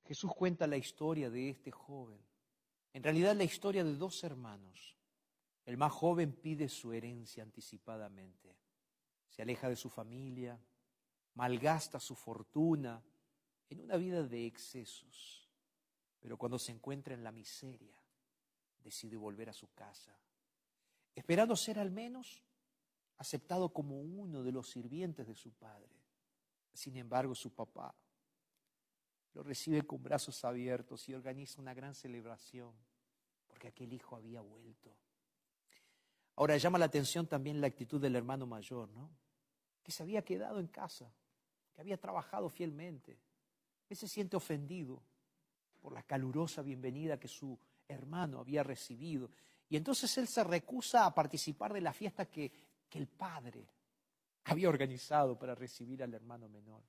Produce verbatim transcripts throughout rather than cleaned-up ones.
Jesús cuenta la historia de este joven. En realidad la historia de dos hermanos. El más joven pide su herencia anticipadamente. Se aleja de su familia, malgasta su fortuna en una vida de excesos. Pero cuando se encuentra en la miseria, decide volver a su casa, esperando ser al menos aceptado como uno de los sirvientes de su padre. Sin embargo, su papá lo recibe con brazos abiertos y organiza una gran celebración, porque aquel hijo había vuelto. Ahora llama la atención también la actitud del hermano mayor, ¿no? Que se había quedado en casa, que había trabajado fielmente. Él se siente ofendido por la calurosa bienvenida que su hermano había recibido. Y entonces él se rehúsa a participar de la fiesta que, que el padre había organizado para recibir al hermano menor.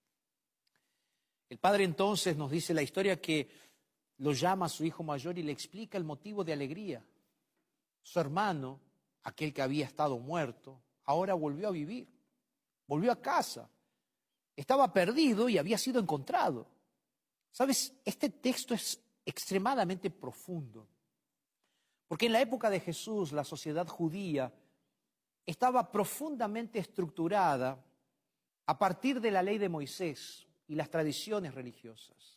El padre entonces nos dice la historia que lo llama a su hijo mayor y le explica el motivo de alegría. Su hermano, aquel que había estado muerto, ahora volvió a vivir, volvió a casa. Estaba perdido y había sido encontrado. ¿Sabes? Este texto es extremadamente profundo, porque en la época de Jesús la sociedad judía estaba profundamente estructurada a partir de la ley de Moisés y las tradiciones religiosas.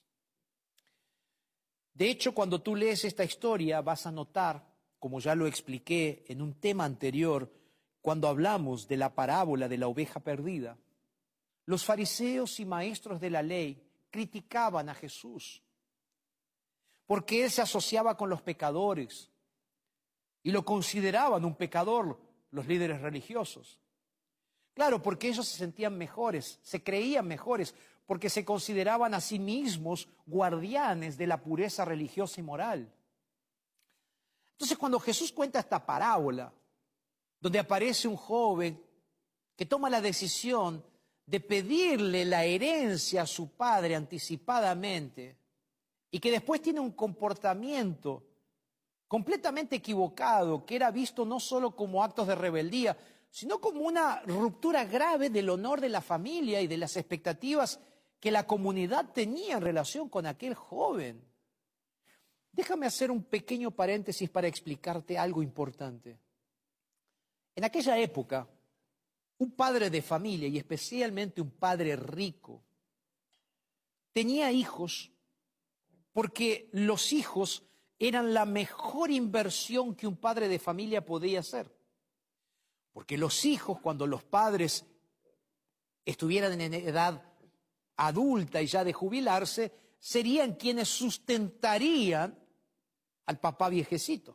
De hecho, cuando tú lees esta historia vas a notar, como ya lo expliqué en un tema anterior, cuando hablamos de la parábola de la oveja perdida, los fariseos y maestros de la ley criticaban a Jesús porque él se asociaba con los pecadores y lo consideraban un pecador los líderes religiosos. Claro, porque ellos se sentían mejores, se creían mejores, porque se consideraban a sí mismos guardianes de la pureza religiosa y moral. Entonces, cuando Jesús cuenta esta parábola, donde aparece un joven que toma la decisión de pedirle la herencia a su padre anticipadamente y que después tiene un comportamiento completamente equivocado, que era visto no solo como actos de rebeldía, sino como una ruptura grave del honor de la familia y de las expectativas que la comunidad tenía en relación con aquel joven. Déjame hacer un pequeño paréntesis para explicarte algo importante. En aquella época, un padre de familia, y especialmente un padre rico, tenía hijos porque los hijos eran la mejor inversión que un padre de familia podía hacer. Porque los hijos, cuando los padres estuvieran en edad adulta y ya de jubilarse, serían quienes sustentarían al papá viejecito.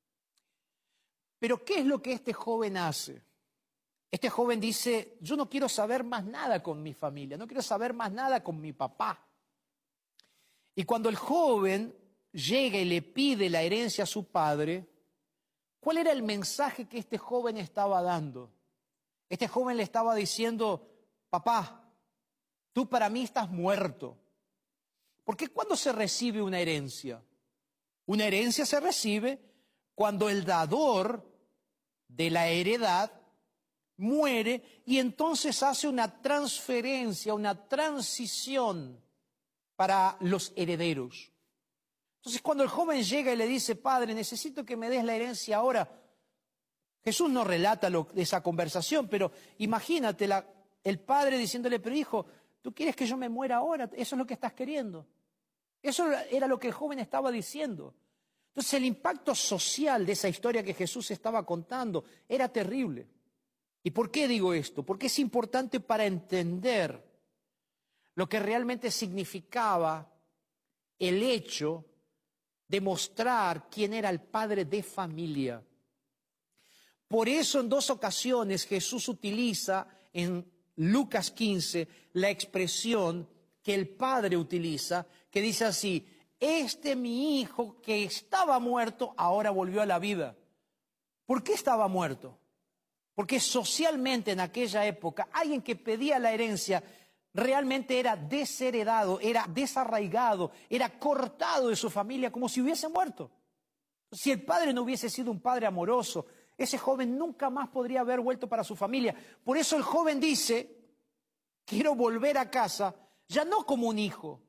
Pero ¿qué es lo que este joven hace? Este joven dice, yo no quiero saber más nada con mi familia, no quiero saber más nada con mi papá. Y cuando el joven llega y le pide la herencia a su padre, ¿cuál era el mensaje que este joven estaba dando? Este joven le estaba diciendo, papá, tú para mí estás muerto. Porque ¿cuándo se recibe una herencia? Una herencia se recibe cuando el dador de la heredad muere y entonces hace una transferencia, una transición para los herederos. Entonces cuando el joven llega y le dice, padre, necesito que me des la herencia ahora, Jesús no relata lo, esa conversación, pero imagínate la, el padre diciéndole, pero hijo, ¿tú quieres que yo me muera ahora? Eso es lo que estás queriendo. Eso era lo que el joven estaba diciendo. Entonces el impacto social de esa historia que Jesús estaba contando era terrible. ¿Y por qué digo esto? Porque es importante para entender lo que realmente significaba el hecho de mostrar quién era el padre de familia. Por eso en dos ocasiones Jesús utiliza en Lucas quince la expresión que el padre utiliza, que dice así, este mi hijo que estaba muerto ahora volvió a la vida. ¿Por qué estaba muerto? Porque socialmente en aquella época alguien que pedía la herencia realmente era desheredado, era desarraigado, era cortado de su familia como si hubiese muerto. Si el padre no hubiese sido un padre amoroso, ese joven nunca más podría haber vuelto para su familia. Por eso el joven dice, quiero volver a casa, ya no como un hijo,